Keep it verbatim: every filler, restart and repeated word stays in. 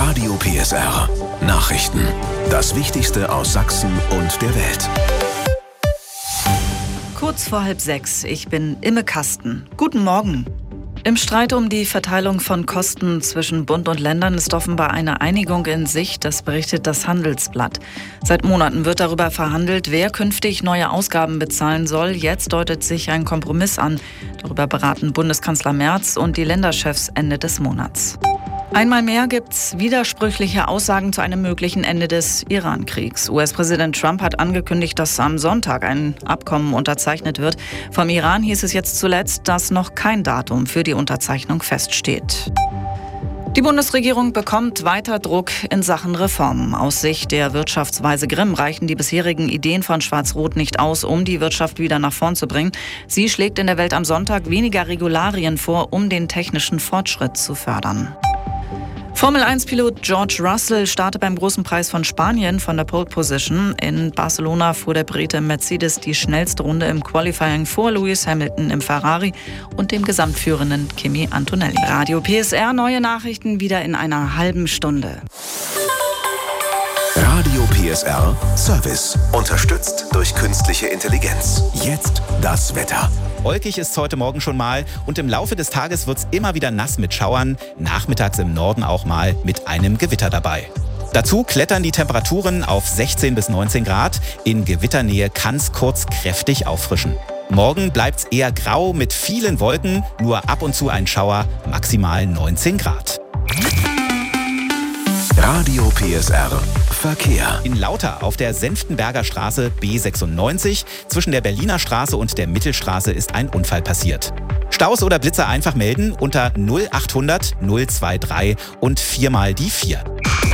Radio P S R Nachrichten. Das Wichtigste aus Sachsen und der Welt. Kurz vor halb sechs, ich bin Imme Kasten. Guten Morgen. Im Streit um die Verteilung von Kosten zwischen Bund und Ländern ist offenbar eine Einigung in Sicht, das berichtet das Handelsblatt. Seit Monaten wird darüber verhandelt, wer künftig neue Ausgaben bezahlen soll. Jetzt deutet sich ein Kompromiss an. Darüber beraten Bundeskanzler Merz und die Länderchefs Ende des Monats. Einmal mehr gibt's widersprüchliche Aussagen zu einem möglichen Ende des Iran-Kriegs. U S-Präsident Trump hat angekündigt, dass am Sonntag ein Abkommen unterzeichnet wird. Vom Iran hieß es jetzt zuletzt, dass noch kein Datum für die Unterzeichnung feststeht. Die Bundesregierung bekommt weiter Druck in Sachen Reformen. Aus Sicht der Wirtschaftsweise Grimm reichen die bisherigen Ideen von Schwarz-Rot nicht aus, um die Wirtschaft wieder nach vorn zu bringen. Sie schlägt in der Welt am Sonntag weniger Regularien vor, um den technischen Fortschritt zu fördern. Formel eins Pilot George Russell startet beim Großen Preis von Spanien von der Pole Position. In Barcelona fuhr der Brite Mercedes die schnellste Runde im Qualifying vor Lewis Hamilton im Ferrari und dem gesamtführenden Kimi Antonelli. Radio P S R, neue Nachrichten wieder in einer halben Stunde. Radio P S R Service. Unterstützt durch künstliche Intelligenz. Jetzt das Wetter. Wolkig ist es heute Morgen schon mal und im Laufe des Tages wird es immer wieder nass mit Schauern, nachmittags im Norden auch mal mit einem Gewitter dabei. Dazu klettern die Temperaturen auf sechzehn bis neunzehn Grad, in Gewitternähe kann es kurz kräftig auffrischen. Morgen bleibt es eher grau mit vielen Wolken, nur ab und zu ein Schauer, maximal neunzehn Grad. Radio P S R Verkehr. In Lauter auf der Senftenberger Straße B sechsundneunzig zwischen der Berliner Straße und der Mittelstraße ist ein Unfall passiert. Staus oder Blitzer einfach melden unter null achthundert null drei drei und viermal die vier.